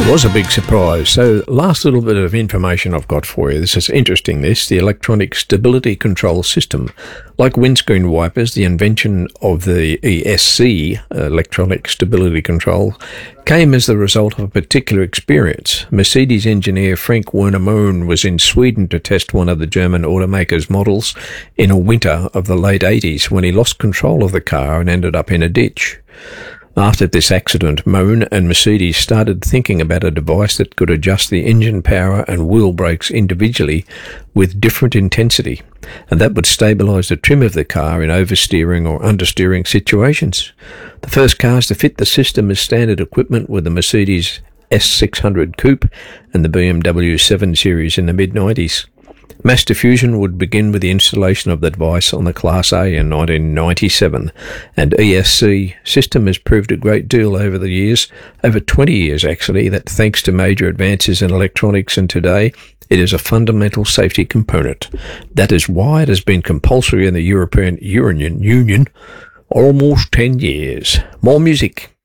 Was a big surprise. So, last little bit of information I've got for you. This is interesting. The electronic stability control system. Like windscreen wipers, the invention of the ESC, electronic stability control, came as the result of a particular experience. Mercedes engineer Frank Werner Mohn was in Sweden to test one of the German automaker's models in a winter of the late 80s when he lost control of the car and ended up in a ditch. After this accident, Mohn and Mercedes started thinking about a device that could adjust the engine power and wheel brakes individually with different intensity, and that would stabilise the trim of the car in oversteering or understeering situations. The first cars to fit the system as standard equipment were the Mercedes S600 Coupe and the BMW 7 Series in the mid-90s. Mass diffusion would begin with the installation of the device on the Class A in 1997, and ESC system has proved a great deal over the years, over 20 years actually, that thanks to major advances in electronics and today, it is a fundamental safety component. That is why it has been compulsory in the European Union almost 10 years. More music.